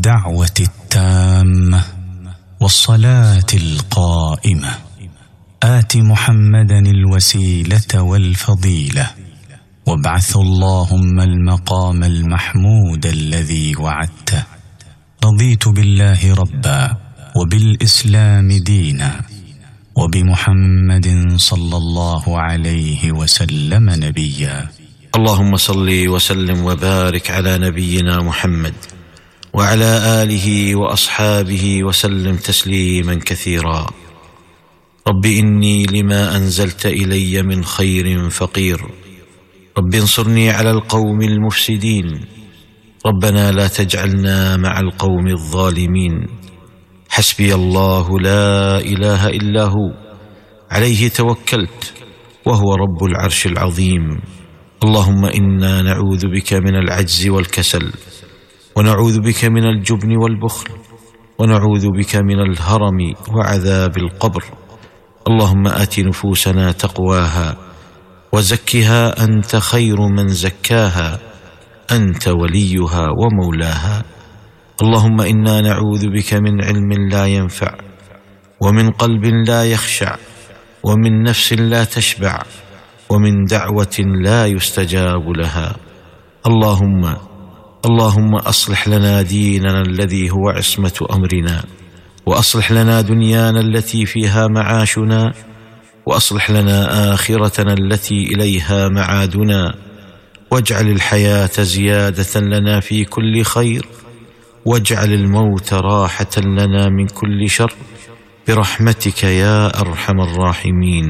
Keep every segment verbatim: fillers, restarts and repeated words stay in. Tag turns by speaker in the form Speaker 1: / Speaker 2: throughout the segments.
Speaker 1: الدعوة التامة والصلاة القائمة آت محمدا الوسيلة والفضيلة وابعث اللهم المقام المحمود الذي وعدته. رضيت بالله ربا وبالإسلام دينا وبمحمد صلى الله عليه وسلم نبيا.
Speaker 2: اللهم صل وسلم وبارك على نبينا محمد وعلى آله وأصحابه وسلم تسليما كثيرا. رب إني لما أنزلت إلي من خير فقير، رب انصرني على القوم المفسدين، ربنا لا تجعلنا مع القوم الظالمين. حسبي الله لا إله إلا هو عليه توكلت وهو رب العرش العظيم. اللهم إنا نعوذ بك من العجز والكسل، ونعوذ بك من الجبن والبخل، ونعوذ بك من الهرم وعذاب القبر. اللهم آت نفوسنا تقواها وزكها أنت خير من زكاها، أنت وليها ومولاها. اللهم إنا نعوذ بك من علم لا ينفع، ومن قلب لا يخشع، ومن نفس لا تشبع، ومن دعوة لا يستجاب لها. اللهم اللهم أصلح لنا ديننا الذي هو عصمة أمرنا، وأصلح لنا دنيانا التي فيها معاشنا، وأصلح لنا آخرتنا التي إليها معادنا، واجعل الحياة زيادة لنا في كل خير، واجعل الموت راحة لنا من كل شر، برحمتك يا أرحم الراحمين.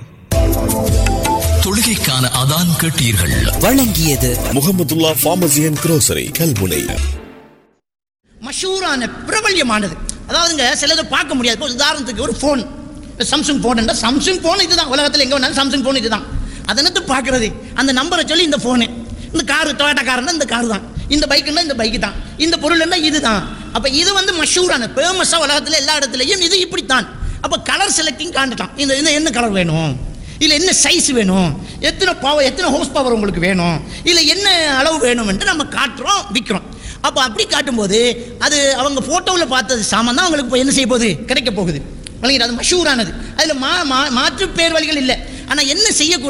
Speaker 3: தொழுகைக்கான அதான் கேட்டீர்கள்.
Speaker 4: வழங்கியது
Speaker 5: Mahmudullah pharmacy and grocery Kalmunai.
Speaker 6: மஷூரான பிரபல்யமானது, அதாவதுங்க சிலதை பார்க்க முடியாது. இப்போ உதாரணத்துக்கு ஒரு ஃபோன், சாம்சங் ஃபோன் என்றால் சாம்சங் ஃபோன் இதுதான், உலகத்தில் எங்கே வேணாலும் சாம்சங் ஃபோன் இதுதான். அதை என்னத்து பார்க்கறது, அந்த நம்பரை சொல்லி இந்த ஃபோனு, இந்த காரு டொயோட்டா காருன்னா இந்த காரு தான், இந்த பைக்குன்னா இந்த பைக்கு தான், இந்த பொருள் என்ன இது தான். அப்போ இது வந்து மஷூரான ஃபேமஸாக உலகத்தில் எல்லா இடத்துலையும் இது இப்படித்தான். அப்போ கலர் செலக்டிங் காண்டுட்டான், இந்த இந்த என்ன கலர் வேணும், இல்லை என்ன சைஸ் வேணும், எத்தனை பவர் எத்தனை ஹோஸ் பவர் உங்களுக்கு வேணும், இல்லை என்ன அளவு வேணும் என்று நம்ம காட்டுறோம், விற்கிறோம். அப்போ அப்படி காட்டும்போது அது அவங்க ஃபோட்டோவில் பார்த்தது சாமான் தான் அவங்களுக்கு என்ன செய்ய போகுது, கிடைக்க போகுது. அது மஷூரானது. அதில் மா மாற்று பேர் வழிகள் இல்லை. ஆனால் என்ன செய்யக்கூடாது,